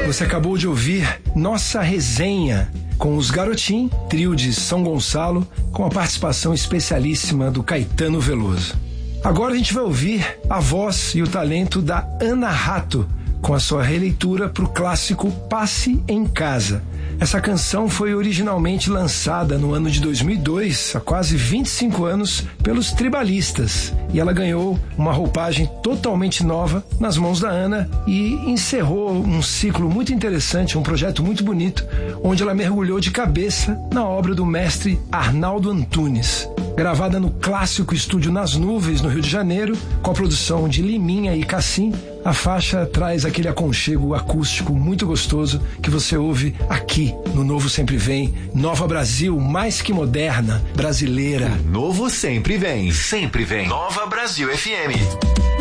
Você acabou de ouvir Nossa Resenha com os Garotim, trio de São Gonçalo, com a participação especialíssima do Caetano Veloso. Agora a gente vai ouvir a voz e o talento da Ana Rato, com a sua releitura para o clássico Passe em Casa. Essa canção foi originalmente lançada no ano de 2002, há quase 25 anos, pelos Tribalistas. E ela ganhou uma roupagem totalmente nova nas mãos da Ana e encerrou um ciclo muito interessante, um projeto muito bonito, onde ela mergulhou de cabeça na obra do mestre Arnaldo Antunes. Gravada no clássico estúdio Nas Nuvens, no Rio de Janeiro, com a produção de Liminha e Cassim, a faixa traz aquele aconchego acústico muito gostoso que você ouve aqui no Novo Sempre Vem. Nova Brasil, mais que moderna, brasileira. Novo Sempre Vem. Sempre vem. Nova Brasil FM.